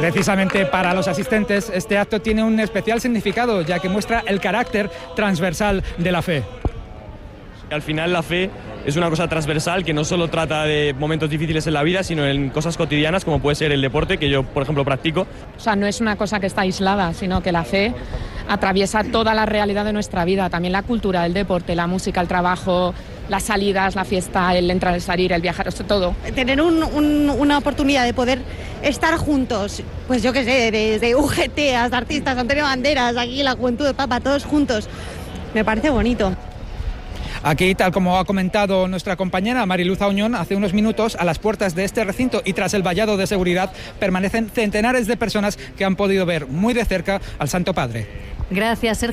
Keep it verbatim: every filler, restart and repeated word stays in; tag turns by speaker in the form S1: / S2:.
S1: Precisamente para los asistentes, este acto tiene un especial significado, ya que muestra el carácter transversal de la fe.
S2: Al final la fe es una cosa transversal que no solo trata de momentos difíciles en la vida, sino en cosas cotidianas como puede ser el deporte, que yo, por ejemplo, practico.
S3: O sea, no es una cosa que está aislada, sino que la fe atraviesa toda la realidad de nuestra vida, también la cultura, el deporte, la música, el trabajo, las salidas, la fiesta, el entrar, el salir, el viajar, esto todo.
S4: Tener un, un, una oportunidad de poder estar juntos, pues yo qué sé, desde U G T hasta artistas, Antonio Banderas, aquí la Juventud de Papa, todos juntos, me parece bonito.
S1: Aquí, tal como ha comentado nuestra compañera Mariluz Auñón hace unos minutos, a las puertas de este recinto y tras el vallado de seguridad permanecen centenares de personas que han podido ver muy de cerca al Santo Padre.
S5: Gracias, Sergio.